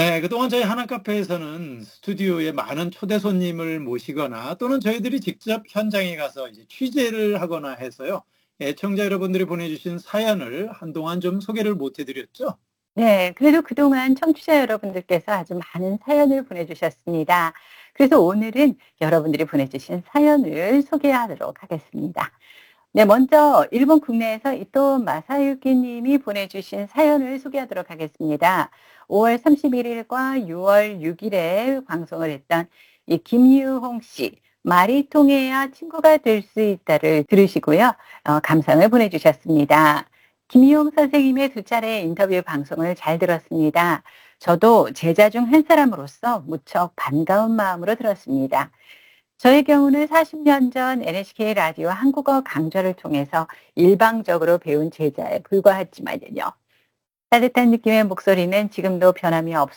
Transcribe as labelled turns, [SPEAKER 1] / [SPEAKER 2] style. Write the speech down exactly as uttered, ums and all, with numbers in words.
[SPEAKER 1] 네. 그동안 저희 하나 카페에서는 스튜디오에 많은 초대 손님을 모시거나 또는 저희들이 직접 현장에 가서 이제 취재를 하거나 해서요. 애청자 여러분들이 보내주신 사연을 한동안 좀 소개를 못 해드렸죠.
[SPEAKER 2] 네. 그래도 그동안 청취자 여러분들께서 아주 많은 사연을 보내주셨습니다. 그래서 오늘은 여러분들이 보내주신 사연을 소개하도록 하겠습니다. 네. 먼저 일본 국내에서 이토 마사유키 님이 보내주신 사연을 소개하도록 하겠습니다. 오월 삼십일일과 유월 육일에 방송을 했던 이 김유홍 씨 "말이 통해야 친구가 될 수 있다"를 들으시고요. 어 감상을 보내주셨습니다. 김유홍 선생님의 두 차례 인터뷰 방송을 잘 들었습니다. 저도 제자 중 한 사람으로서 무척 반가운 마음으로 들었습니다. 저의 경우는 사십 년 전 엔에이치케이 라디오 한국어 강좌를 통해서 일방적으로 배운 제자에 불과하지만요. 따뜻한 느낌의 목소리는 지금도 변함이 없